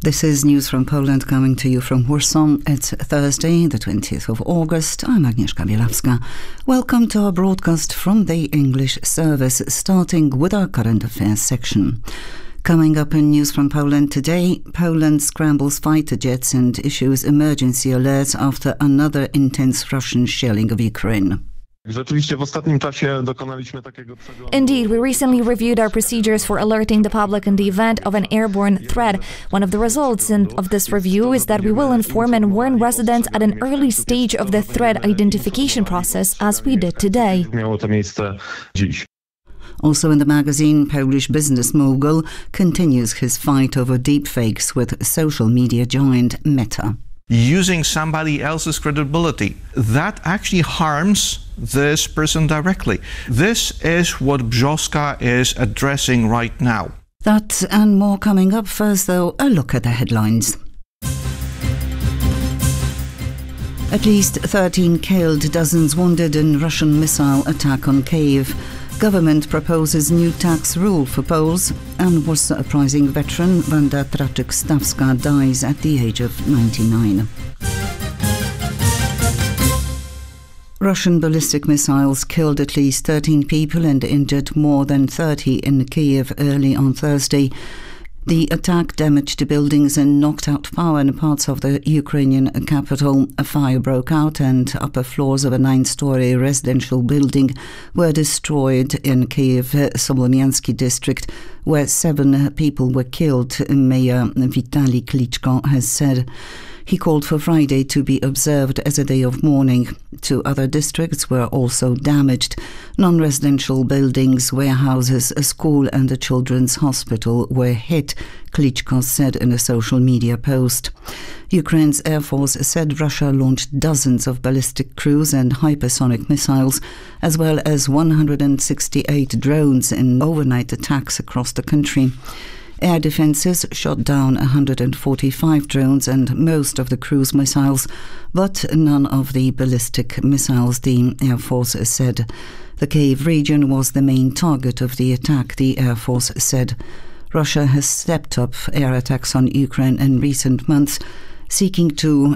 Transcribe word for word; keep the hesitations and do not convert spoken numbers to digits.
This is News from Poland coming to you from Warsaw. It's Thursday, the twentieth of August. I'm Agnieszka Bielawska. Welcome to our broadcast from the English service, starting with our current affairs section. Coming up in News from Poland today, Poland scrambles fighter jets and issues emergency alerts after another intense Russian shelling of Ukraine. Indeed, we recently reviewed our procedures for alerting the public in the event of an airborne threat. One of the results of this review is that we will inform and warn residents at an early stage of the threat identification process, as we did today. Also in the magazine, Polish business mogul continues his fight over deepfakes with social media giant Meta. Using somebody else's credibility, that actually harms this person directly. This is what Brzoska is addressing right now. That and more coming up. First, though, a look at the headlines. At least thirteen killed, dozens wounded in Russian missile attack on Kyiv. Government proposes new tax rule for Poles, and Warsaw Uprising veteran Wanda Traczyk-Stawska dies at the age of ninety-nine. Russian ballistic missiles killed at least thirteen people and injured more than thirty in Kyiv early on Thursday. The attack damaged buildings and knocked out power in parts of the Ukrainian capital. A fire broke out and upper floors of a nine-story residential building were destroyed in Kyiv, Solomiansky district, where seven people were killed, Mayor Vitaly Klitschko has said. He called for Friday to be observed as a day of mourning. Two other districts were also damaged. Non-residential buildings, warehouses, a school and a children's hospital were hit, Klitschko said in a social media post. Ukraine's Air Force said Russia launched dozens of ballistic cruise and hypersonic missiles, as well as one hundred sixty-eight drones in overnight attacks across the country. Air defences shot down one hundred forty-five drones and most of the cruise missiles, but none of the ballistic missiles, the Air Force said. The Kyiv region was the main target of the attack, the Air Force said. Russia has stepped up air attacks on Ukraine in recent months, seeking to